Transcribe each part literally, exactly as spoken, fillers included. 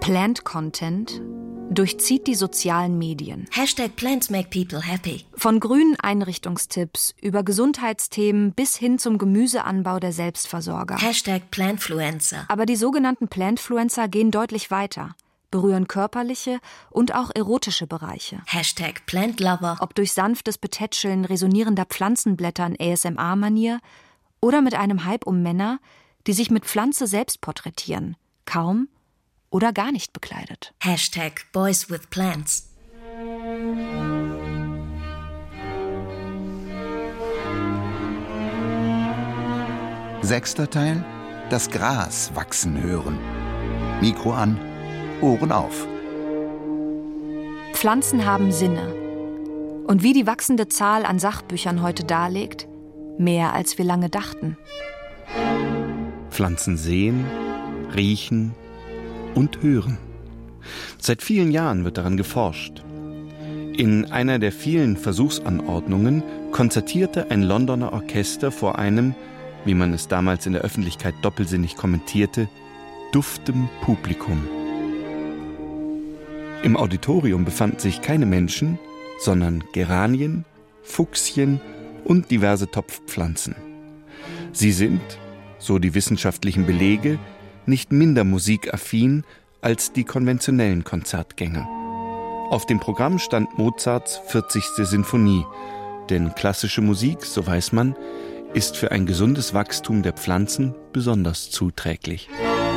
Plant Content durchzieht die sozialen Medien. Hashtag Plants make people happy. Von grünen Einrichtungstipps über Gesundheitsthemen bis hin zum Gemüseanbau der Selbstversorger. Hashtag Plantfluencer. Aber die sogenannten Plantfluencer gehen deutlich weiter, berühren körperliche und auch erotische Bereiche. Hashtag Plantlover. Ob durch sanftes Betätscheln resonierender Pflanzenblätter in A S M R-Manier oder mit einem Hype um Männer, die sich mit Pflanze selbst porträtieren, kaum oder gar nicht bekleidet. Hashtag Boys with Plants. Sechster Teil: Das Gras wachsen hören. Mikro an, Ohren auf. Pflanzen haben Sinne. Und wie die wachsende Zahl an Sachbüchern heute darlegt, mehr als wir lange dachten. Pflanzen sehen, riechen und hören. Seit vielen Jahren wird daran geforscht. In einer der vielen Versuchsanordnungen konzertierte ein Londoner Orchester vor einem, wie man es damals in der Öffentlichkeit doppelsinnig kommentierte, duftem Publikum. Im Auditorium befanden sich keine Menschen, sondern Geranien, Fuchsien und diverse Topfpflanzen. Sie sind, so die wissenschaftlichen Belege, nicht minder musikaffin als die konventionellen Konzertgänger. Auf dem Programm stand Mozarts vierzigste Sinfonie, denn klassische Musik, so weiß man, ist für ein gesundes Wachstum der Pflanzen besonders zuträglich.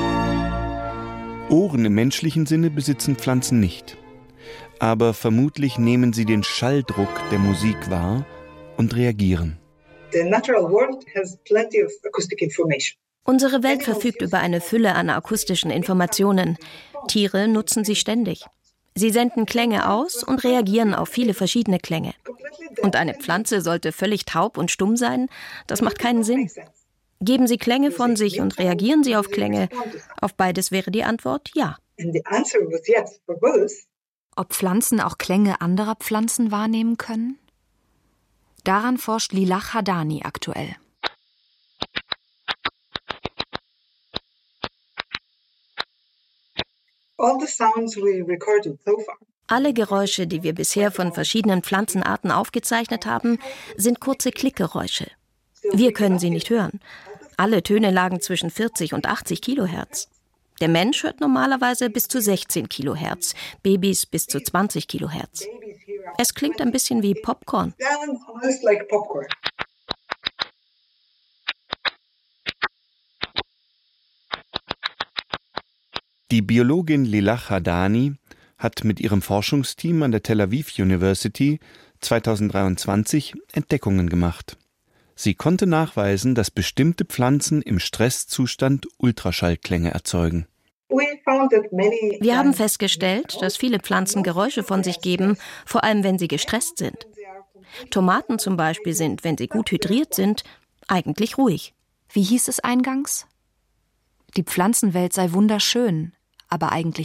Ohren im menschlichen Sinne besitzen Pflanzen nicht. Aber vermutlich nehmen sie den Schalldruck der Musik wahr und reagieren. The natural world has plenty of acoustic information. Unsere Welt verfügt über eine Fülle an akustischen Informationen. Tiere nutzen sie ständig. Sie senden Klänge aus und reagieren auf viele verschiedene Klänge. Und eine Pflanze sollte völlig taub und stumm sein? Das macht keinen Sinn. Geben sie Klänge von sich und reagieren sie auf Klänge? Auf beides wäre die Antwort ja. Ob Pflanzen auch Klänge anderer Pflanzen wahrnehmen können? Daran forscht Lilach Hadani aktuell. Alle Geräusche, die wir bisher von verschiedenen Pflanzenarten aufgezeichnet haben, sind kurze Klickgeräusche. Wir können sie nicht hören. Alle Töne lagen zwischen vierzig und achtzig Kilohertz. Der Mensch hört normalerweise bis zu sechzehn Kilohertz, Babys bis zu zwanzig Kilohertz. Es klingt ein bisschen wie Popcorn. Die Biologin Lilach Hadani hat mit ihrem Forschungsteam an der Tel Aviv University zweitausenddreiundzwanzig Entdeckungen gemacht. Sie konnte nachweisen, dass bestimmte Pflanzen im Stresszustand Ultraschallklänge erzeugen. Wir haben festgestellt, dass viele Pflanzen Geräusche von sich geben, vor allem wenn sie gestresst sind. Tomaten zum Beispiel sind, wenn sie gut hydriert sind, eigentlich ruhig. Wie hieß es eingangs? Die Pflanzenwelt sei wunderschön, aber eigentlich